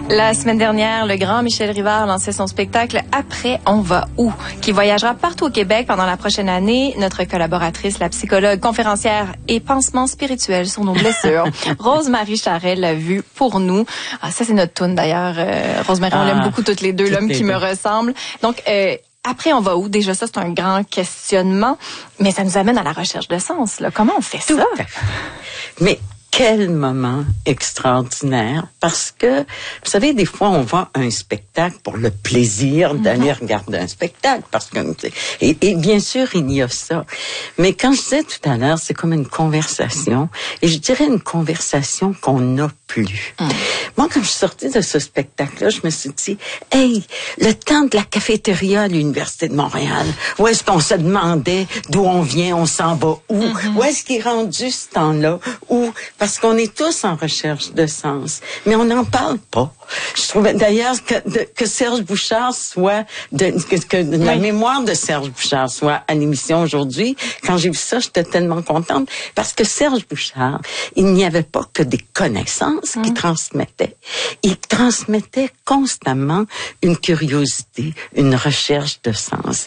La semaine dernière, le grand Michel Rivard lançait son spectacle « Après, on va où ?», qui voyagera partout au Québec pendant la prochaine année. Notre collaboratrice, la psychologue, conférencière et pansement spirituel sur nos blessures, Rose-Marie Charret l'a vu pour nous. Ah, ça, c'est notre toune d'ailleurs. Rose-Marie, on l'aime beaucoup toutes les deux, l'homme qui me ressemble. Donc, après, on va où? Déjà, ça, c'est un grand questionnement, mais ça nous amène à la recherche de sens. Là. Comment on fait ça? Mais quel moment extraordinaire, parce que, vous savez, des fois, on voit un spectacle pour le plaisir d'aller regarder un spectacle, parce que, et bien sûr, il y a ça. Mais quand je disais tout à l'heure, c'est comme une conversation, et je dirais une conversation qu'on n'a plus. Moi, quand je suis sortie de ce spectacle-là, je me suis dit, hey, le temps de la cafétéria à l'Université de Montréal, où est-ce qu'on se demandait d'où on vient, on s'en va où? Où est-ce qu'il est rendu ce temps-là? Où? Parce qu'on est tous en recherche de sens, mais on n'en parle pas. Je trouvais d'ailleurs que Serge Bouchard soit, que la mémoire de Serge Bouchard soit à l'émission aujourd'hui. Quand j'ai vu ça, j'étais tellement contente parce que Serge Bouchard, il n'y avait pas que des connaissances qu'il transmettait. Il transmettait constamment une curiosité, une recherche de sens.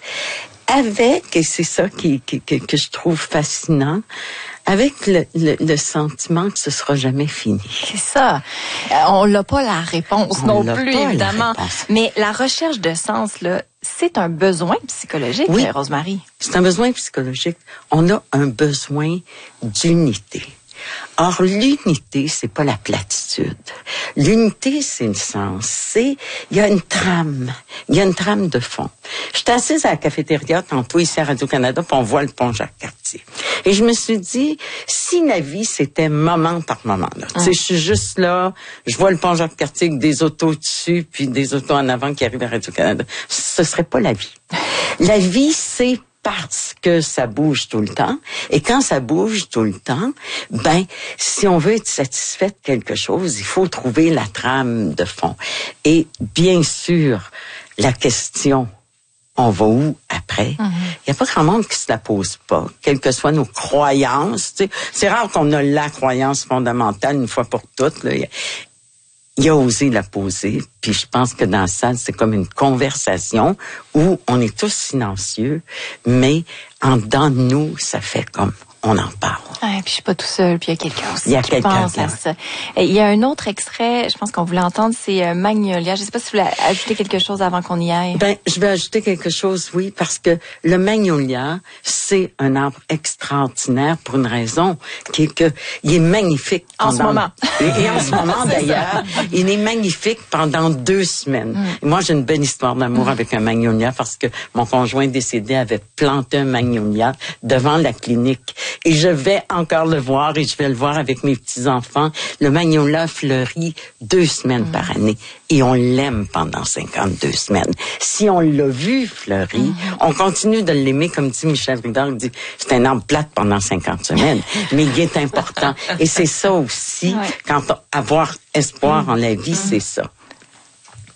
Avec, et c'est ça que je trouve fascinant, avec le sentiment que ce sera jamais fini. C'est ça. On n'a pas la réponse non plus, évidemment. Mais la recherche de sens, là, c'est un besoin psychologique, oui, Rose-Marie. C'est un besoin psychologique. On a un besoin d'unité. Or, l'unité, c'est pas la platitude. L'unité, c'est le sens. Il y a une trame. Il y a une trame de fond. J'étais assise à la cafétéria tantôt ici à Radio-Canada, puis on voit le pont Jacques-Cartier. Et je me suis dit, si la vie, c'était moment par moment, là. Tu sais, je suis juste là, je vois le pont Jacques-Cartier avec des autos dessus, puis des autos en avant qui arrivent à Radio-Canada. Ce serait pas la vie. La vie, c'est parce que ça bouge tout le temps. Et quand ça bouge tout le temps, ben, si on veut être satisfait de quelque chose, il faut trouver la trame de fond. Et bien sûr, la question, on va où après? Il y a pas grand monde qui se la pose pas, quelles que soient nos croyances. Tu sais, c'est rare qu'on a la croyance fondamentale une fois pour toutes, là. Il a osé la poser, puis je pense que dans la salle, c'est comme une conversation où on est tous silencieux, mais en dedans de nous, ça fait comme on en parle. Ah, puis je suis pas tout seul, puis il y a quelqu'un aussi qui pense à ça. Il y a un autre extrait, je pense qu'on voulait entendre, c'est Magnolia. Je sais pas si vous voulez ajouter quelque chose avant qu'on y aille. Ben, je vais ajouter quelque chose, oui, parce que le Magnolia, c'est un arbre extraordinaire pour une raison, qui est que il est magnifique en ce moment. Et en ce moment, d'ailleurs, il est magnifique pendant 2 semaines. Et moi, j'ai une belle histoire d'amour avec un Magnolia parce que mon conjoint décédé avait planté un Magnolia devant la clinique. Et je vais encore le voir et je vais le voir avec mes petits-enfants. Le Magnolia fleurit 2 semaines par année et on l'aime pendant 52 semaines. Si on l'a vu fleurir, on continue de l'aimer, comme dit Michel Rivard, il dit, c'est un arbre plate pendant 50 semaines, mais il est important. Et c'est ça aussi, quand avoir espoir en la vie, c'est ça.